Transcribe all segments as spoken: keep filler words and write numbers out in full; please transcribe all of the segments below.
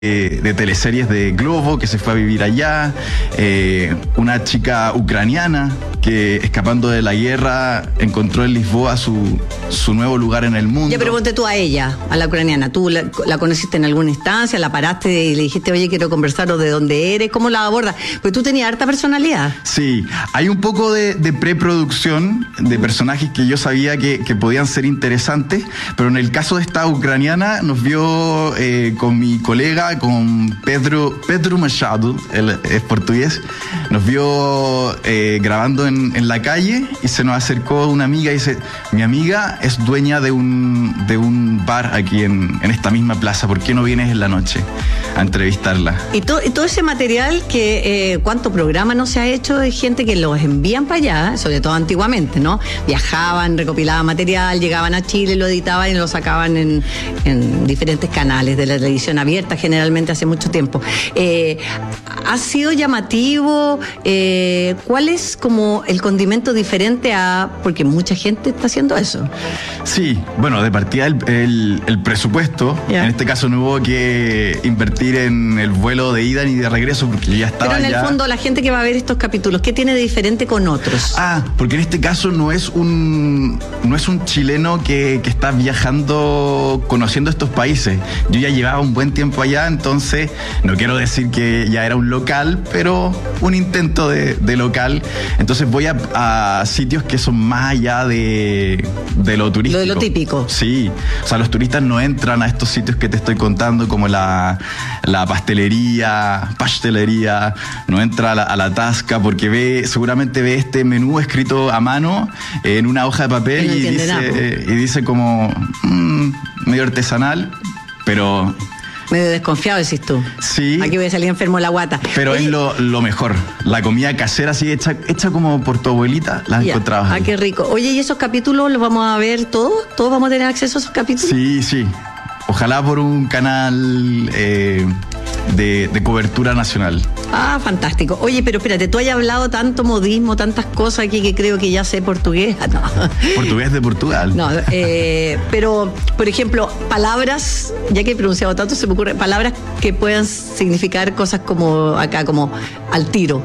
Eh, de teleseries de Globo que se fue a vivir allá, eh, una chica ucraniana que escapando de la guerra encontró en Lisboa su, su nuevo lugar en el mundo. Ya, pero ponte tú a ella, a la ucraniana, ¿tú la, la conociste en alguna instancia, la paraste y le dijiste, oye, quiero conversar o de dónde eres? ¿Cómo la abordas? Pues tú tenías harta personalidad. Sí, hay un poco de, de preproducción de personajes que yo sabía que, que podían ser interesantes, pero en el caso de esta ucraniana nos vio eh, con mi colega, con Pedro, Pedro Machado, él es portugués, nos vio eh, grabando en, en la calle y se nos acercó una amiga y dice, mi amiga es dueña de un, de un bar aquí en, en esta misma plaza, ¿por qué no vienes en la noche a entrevistarla? Y, to, y todo ese material que, eh, ¿cuánto programa no se ha hecho de gente que los envían para allá, sobre todo antiguamente, ¿no? Viajaban, recopilaban material, llegaban a Chile, lo editaban y lo sacaban en, en diferentes canales de la televisión abierta, generalmente hace mucho tiempo. Eh, ¿Ha sido llamativo? Eh, ¿Cuál es como el condimento diferente a...? Porque mucha gente está haciendo eso. Sí, bueno, de partida el, el, el presupuesto, yeah. En este caso no hubo que invertir en el vuelo de ida ni de regreso porque ya estaba. Pero en ya... el fondo la gente que va a ver estos capítulos, ¿qué tiene de diferente con otros? Ah, porque en este caso no es un no es un chileno que, que está viajando conociendo estos países. Yo ya llevaba un buen tiempo allá, entonces no quiero decir que ya era un local, pero un intento de, de local. Entonces voy a, a sitios que son más allá de, de lo turístico. Lo de lo típico. Sí, o sea, los turistas no entran a estos sitios que te estoy contando, como la, la pastelería, pastelería, no entra a la, a la tasca porque ve, seguramente ve este menú escrito a mano en una hoja de papel no y, dice, nada, y dice como mmm, medio artesanal, pero... Medio desconfiado, decís tú. Sí. Aquí voy a salir enfermo de la guata. Pero Oye, es lo, lo mejor. La comida casera así hecha, hecha como por tu abuelita, la encontrabas. Ah, qué rico. Oye, ¿y esos capítulos los vamos a ver todos? ¿Todos vamos a tener acceso a esos capítulos? Sí, sí. Ojalá por un canal eh, de, de cobertura nacional. Ah, fantástico. Oye, pero espérate, tú hayas hablado tanto modismo, tantas cosas aquí que creo que ya sé portugués. No. Portugués de Portugal. No, eh, pero, por ejemplo, palabras, ya que he pronunciado tanto, se me ocurre, palabras que puedan significar cosas como acá, como al tiro.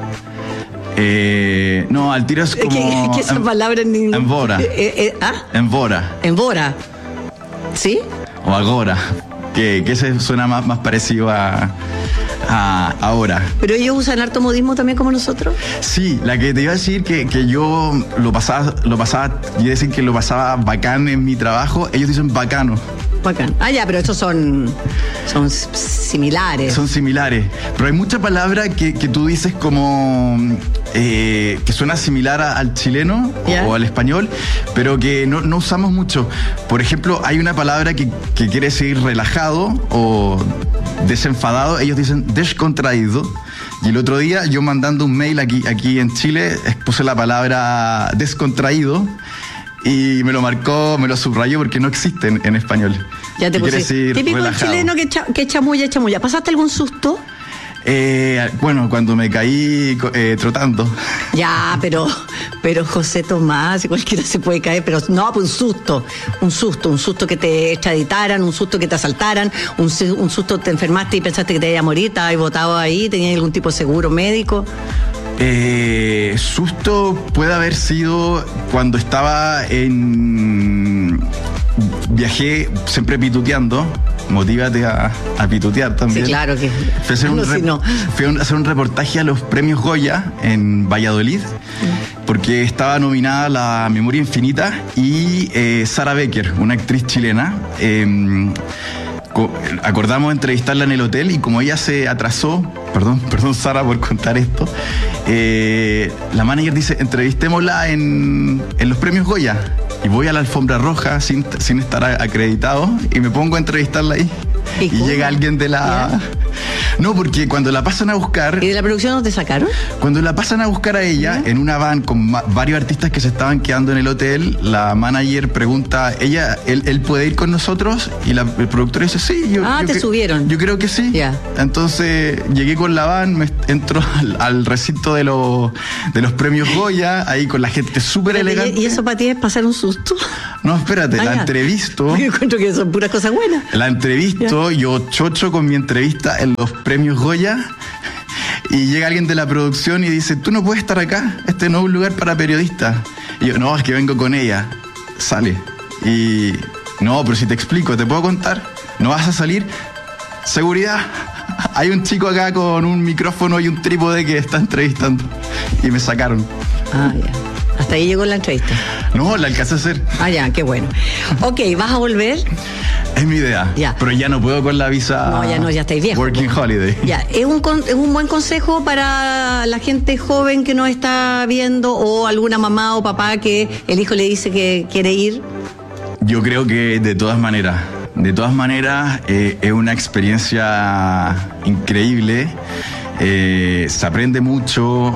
Eh, no, al tiro es como... ¿Qué, qué esa palabra en inglés? Embora. Eh, eh, ¿Ah? Embora. Embora. ¿Sí? O agora. Que, que ese suena más, más parecido a, a ahora. ¿Pero ellos usan harto modismo también como nosotros? Sí, la que te iba a decir que, que yo lo pasaba, lo pasaba, yo iba a decir que lo pasaba bacán en mi trabajo, ellos dicen bacano. Bacán. Ah, ya, pero estos son, son similares. Son similares. Pero hay mucha palabra que, que tú dices como eh, que suena similar a, al chileno o, o al español, pero que no, no usamos mucho. Por ejemplo, hay una palabra que, que quiere decir relajado o desenfadado. Ellos dicen descontraído. Y el otro día yo mandando un mail aquí, aquí en Chile puse la palabra descontraído. Y me lo marcó, me lo subrayó porque no existe en, en español. Ya te puse. Típico relajado. Chileno que, cha, que chamulla, chamulla. ¿Pasaste algún susto? Eh, bueno, cuando me caí eh, trotando. Ya, pero, pero José Tomás, cualquiera se puede caer, pero no, pues un susto, un susto, un susto que te extraditaran, un susto que te asaltaran, un, un susto te enfermaste y pensaste que te ibas a morir, estabas botado ahí, tenías algún tipo de seguro médico. Eh, susto puede haber sido cuando estaba en... Viajé siempre pituteando. Motívate a, a pitutear también. Sí, claro que... Fui a hacer, un, no, rep- si no. fui a hacer un reportaje a los premios Goya en Valladolid, porque estaba nominada La Memoria Infinita y eh, Sara Becker, una actriz chilena. Eh, acordamos entrevistarla en el hotel y como ella se atrasó, perdón, perdón Sara por contar esto, eh, la manager dice, entrevistémosla en, en los premios Goya. Y voy a la alfombra roja sin, sin estar acreditado y me pongo a entrevistarla ahí. Y, y llega alguien de la... No, porque cuando la pasan a buscar... ¿Y de la producción no te sacaron? Cuando la pasan a buscar a ella, ¿no? En una van con ma- varios artistas que se estaban quedando en el hotel, la manager pregunta, ella, ¿él, él puede ir con nosotros? Y la, el productor dice, sí. Yo, ah, yo te que, subieron. Yo creo que sí. Yeah. Entonces llegué con la van, me entro al, al recinto de, los de los premios Goya, ahí con la gente súper elegante. ¿Y eso para ti es pasar un susto? No, espérate, ah, la ya. entrevisto. Yo encuentro que son puras cosas buenas. La entrevisto, yeah. Yo chocho con mi entrevista en los premios Goya. Y llega alguien de la producción y dice, tú no puedes estar acá, este no es un lugar para periodistas. Y yo, no, es que vengo con ella. Sale. Y, no, pero si te explico, ¿te puedo contar? ¿No vas a salir? Seguridad. Hay un chico acá con un micrófono y un trípode que está entrevistando. Y me sacaron. Ah, ya. Hasta ahí llegó la entrevista. No, la alcancé a hacer. Ah, ya, qué bueno. Ok, ¿vas a volver? Es mi idea. Ya. Pero ya no puedo con la visa. No, ya no, ya estáis viejo. Working Holiday. Ya, es un, es un buen consejo para la gente joven que nos está viendo o alguna mamá o papá que el hijo le dice que quiere ir. Yo creo que de todas maneras. De todas maneras, eh, es una experiencia increíble. Eh, se aprende mucho.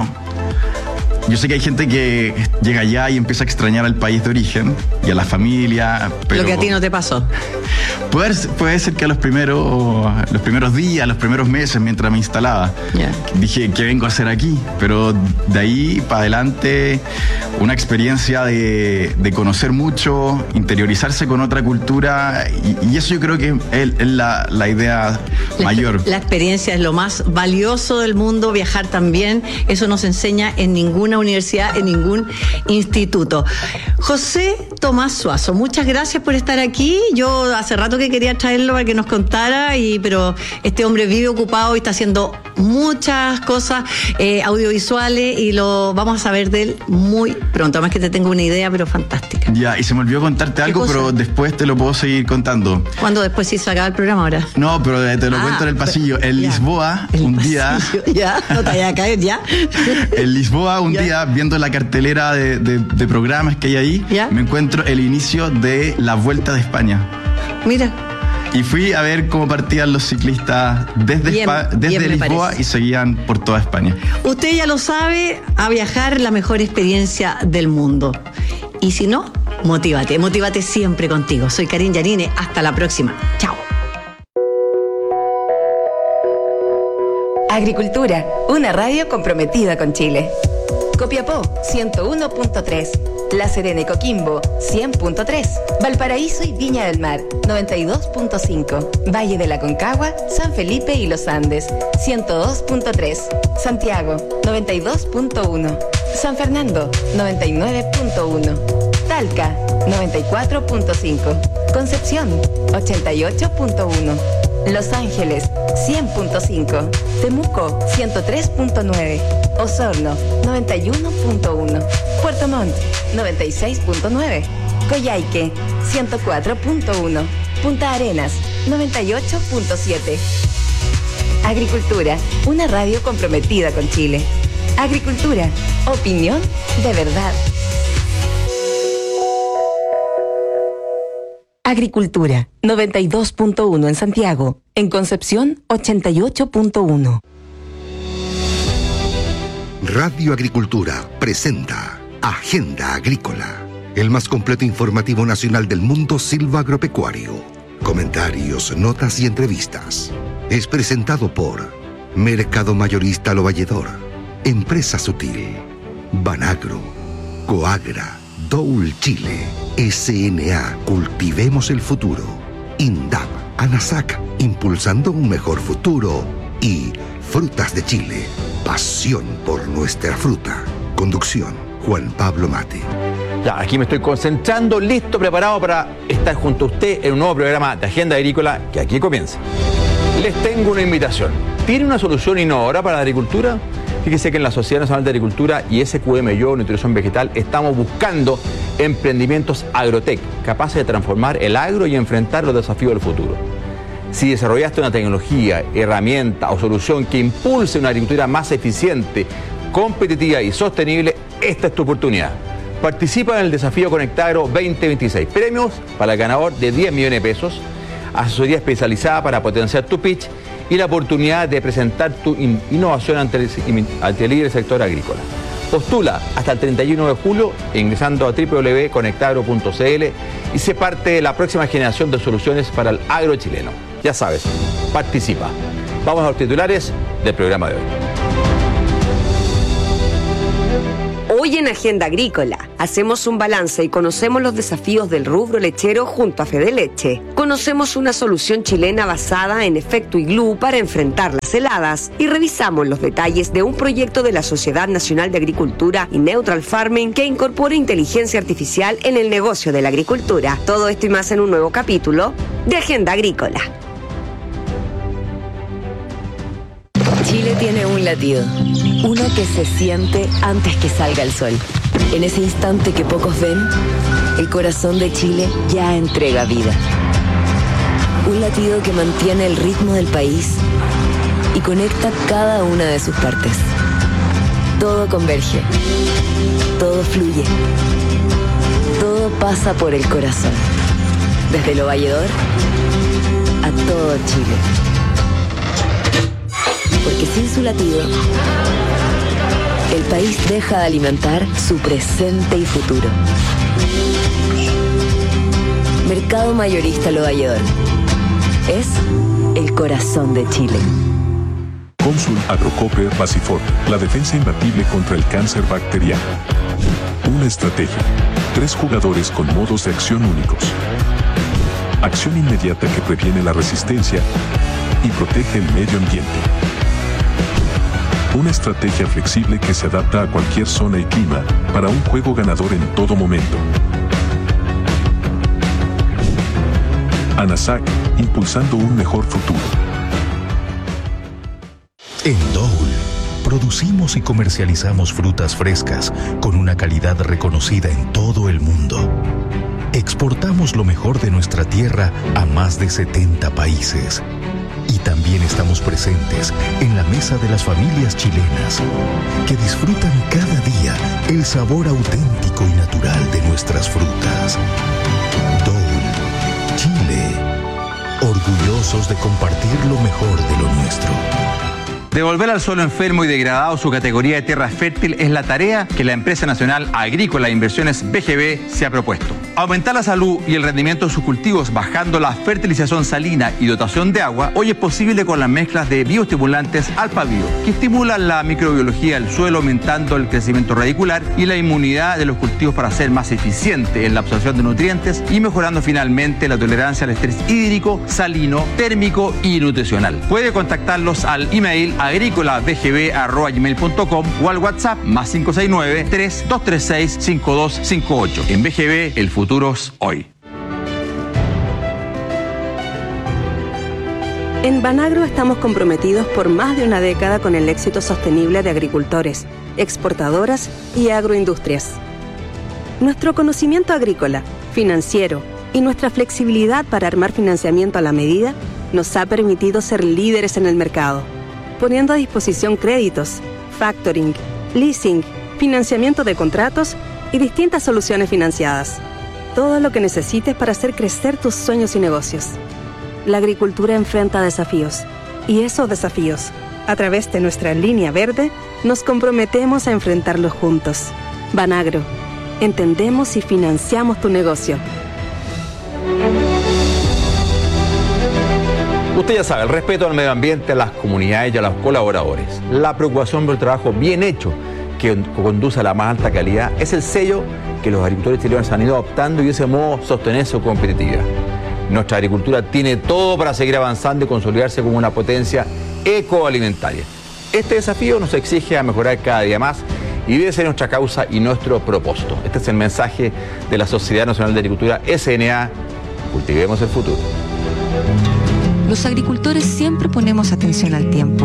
Yo sé que hay gente que llega allá y empieza a extrañar al país de origen y a la familia. Pero lo que a ti no te pasó. Puede, puede ser que a los primeros, los primeros días, los primeros meses, mientras me instalaba, yeah. Dije, ¿qué vengo a hacer aquí? Pero de ahí para adelante, una experiencia de, de conocer mucho, interiorizarse con otra cultura, y, y eso yo creo que es, es la, la idea la, mayor. La experiencia es lo más valioso del mundo, viajar también, eso no se enseña en ninguna universidad, en ningún instituto. José Tomás Suazo, muchas gracias por estar aquí. Yo hace rato que quería traerlo para que nos contara, y, pero este hombre vive ocupado y está haciendo muchas cosas eh, audiovisuales, y lo vamos a saber de él muy pronto. Además que te tengo una idea, pero fantástica. Ya, y se me olvidó contarte algo, cosa? Pero después te lo puedo seguir contando. ¿Cuándo después sí se acaba el programa ahora? No, pero te lo ah, cuento en el pasillo. En ya. Lisboa, el un pasillo, día... Ya, no te vayas a caer, ya. En Lisboa, un ya. día, viendo la cartelera de, de, de programas que hay ahí, ¿ya? Me encuentro el inicio de la Vuelta de España. Mira. Y fui a ver cómo partían los ciclistas desde, bien, Spa, desde Lisboa y seguían por toda España. Usted ya lo sabe, a viajar la mejor experiencia del mundo. Y si no, motívate, motívate siempre contigo. Soy Karine Yanine, hasta la próxima. Chao. Agricultura, una radio comprometida con Chile. Copiapó, ciento uno punto tres. La Serena y Coquimbo, cien punto tres. Valparaíso y Viña del Mar, noventa y dos punto cinco. Valle de la Concagua, San Felipe y Los Andes, ciento dos punto tres. Santiago, noventa y dos punto uno. San Fernando, noventa y nueve punto uno. Talca, noventa y cuatro punto cinco. Concepción, ochenta y ocho punto uno. Los Ángeles, cien punto cinco. Temuco, ciento tres punto nueve. Osorno, noventa y uno punto uno. Puerto Montt, noventa y seis punto nueve. Coyhaique, ciento cuatro punto uno. Punta Arenas, noventa y ocho punto siete. Agricultura, una radio comprometida con Chile. Agricultura, opinión de verdad. Agricultura, noventa y dos punto uno en Santiago. En Concepción, ochenta y ocho punto uno. Radio Agricultura presenta Agenda Agrícola, el más completo informativo nacional del mundo silvagropecuario. Comentarios, notas y entrevistas. Es presentado por Mercado Mayorista Lo Valledor, Empresa Sutil, Banagro, Coagra, Doul Chile, S N A Cultivemos el Futuro, INDAP, ANASAC, impulsando un mejor futuro, y Frutas de Chile, pasión por nuestra fruta. Conducción, Juan Pablo Mate. Ya, aquí me estoy concentrando, listo, preparado para estar junto a usted en un nuevo programa de Agenda Agrícola que aquí comienza. Les tengo una invitación. ¿Tiene una solución innovadora para la agricultura? Fíjese que en la Sociedad Nacional de Agricultura y S Q M Yo, Nutrición Vegetal, estamos buscando emprendimientos agrotech, capaces de transformar el agro y enfrentar los desafíos del futuro. Si desarrollaste una tecnología, herramienta o solución que impulse una agricultura más eficiente, competitiva y sostenible, esta es tu oportunidad. Participa en el desafío Conectagro veinte veintiséis. Premios para el ganador de diez millones de pesos, asesoría especializada para potenciar tu pitch y la oportunidad de presentar tu in- innovación ante el, ante el líder del sector agrícola. Postula hasta el treinta y uno de julio ingresando a doble u doble u doble u punto conectagro punto c l y sé parte de la próxima generación de soluciones para el agro chileno. Ya sabes, participa. Vamos a los titulares del programa de hoy. Hoy en Agenda Agrícola hacemos un balance y conocemos los desafíos del rubro lechero junto a Fedeleche. Conocemos una solución chilena basada en efecto iglú para enfrentar las heladas y revisamos los detalles de un proyecto de la Sociedad Nacional de Agricultura y Neutral Farming que incorpora inteligencia artificial en el negocio de la agricultura. Todo esto y más en un nuevo capítulo de Agenda Agrícola. Chile tiene un latido, uno que se siente antes que salga el sol. En ese instante que pocos ven, el corazón de Chile ya entrega vida. Un latido que mantiene el ritmo del país y conecta cada una de sus partes. Todo converge, todo fluye, todo pasa por el corazón. Desde Lo Valledor a todo Chile. Porque sin su latido, el país deja de alimentar su presente y futuro. Mercado Mayorista Lo Valledor es el corazón de Chile. Consul Agrocoper Basifor, la defensa imbatible contra el cáncer bacteriano. Una estrategia. Tres jugadores con modos de acción únicos. Acción inmediata que previene la resistencia y protege el medio ambiente. Una estrategia flexible que se adapta a cualquier zona y clima para un juego ganador en todo momento. ANASAC, impulsando un mejor futuro. En Dole, producimos y comercializamos frutas frescas con una calidad reconocida en todo el mundo. Exportamos lo mejor de nuestra tierra a más de setenta países. Y también estamos presentes en la mesa de las familias chilenas que disfrutan cada día el sabor auténtico y natural de nuestras frutas. Dole, Chile, orgullosos de compartir lo mejor de lo nuestro. Devolver al suelo enfermo y degradado su categoría de tierra fértil es la tarea que la empresa nacional agrícola e inversiones B G B se ha propuesto. Aumentar la salud y el rendimiento de sus cultivos bajando la fertilización salina y dotación de agua hoy es posible con las mezclas de bioestimulantes Alpha-Bio, que estimulan la microbiología del suelo aumentando el crecimiento radicular y la inmunidad de los cultivos para ser más eficiente en la absorción de nutrientes y mejorando finalmente la tolerancia al estrés hídrico, salino, térmico y nutricional. Puede contactarlos al email agrícola b g b arroba gmail punto com o al WhatsApp más cinco seis nueve, tres dos tres seis, cinco dos cinco ocho. En B G B, el futuro es hoy. En Banagro estamos comprometidos por más de una década con el éxito sostenible de agricultores, exportadoras y agroindustrias. Nuestro conocimiento agrícola, financiero y nuestra flexibilidad para armar financiamiento a la medida nos ha permitido ser líderes en el mercado, poniendo a disposición créditos, factoring, leasing, financiamiento de contratos y distintas soluciones financiadas. Todo lo que necesites para hacer crecer tus sueños y negocios. La agricultura enfrenta desafíos y esos desafíos, a través de nuestra línea verde, nos comprometemos a enfrentarlos juntos. Banagro, entendemos y financiamos tu negocio. Usted ya sabe, el respeto al medio ambiente, a las comunidades y a los colaboradores. La preocupación por el trabajo bien hecho que conduce a la más alta calidad es el sello que los agricultores chilenos han ido adoptando y de ese modo sostener su competitividad. Nuestra agricultura tiene todo para seguir avanzando y consolidarse como una potencia ecoalimentaria. Este desafío nos exige a mejorar cada día más y debe ser nuestra causa y nuestro propósito. Este es el mensaje de la Sociedad Nacional de Agricultura, S N A. Cultivemos el futuro. Los agricultores siempre ponemos atención al tiempo.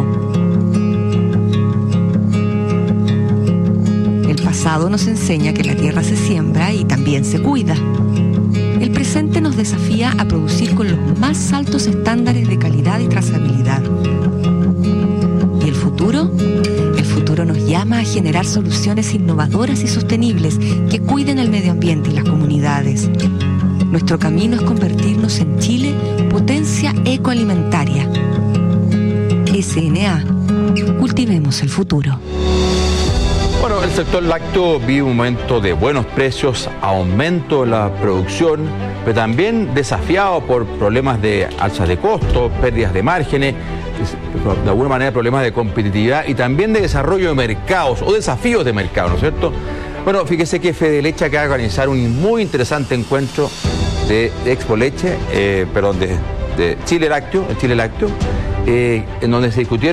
El pasado nos enseña que la tierra se siembra y también se cuida. El presente nos desafía a producir con los más altos estándares de calidad y trazabilidad. ¿Y el futuro? El futuro nos llama a generar soluciones innovadoras y sostenibles que cuiden el medio ambiente y las comunidades. Nuestro camino es convertirnos en Chile potencia ecoalimentaria. S N A. Cultivemos el futuro. Bueno, el sector lácteo vive un momento de buenos precios, aumento de la producción, pero también desafiado por problemas de alzas de costos, pérdidas de márgenes, de alguna manera problemas de competitividad y también de desarrollo de mercados o desafíos de mercado, ¿no es cierto? Bueno, fíjese que Fede Leche acaba de organizar un muy interesante encuentro de Expo Leche, eh, perdón, de, de Chile Lácteo, Chile Lácteo, eh, en donde se discutieron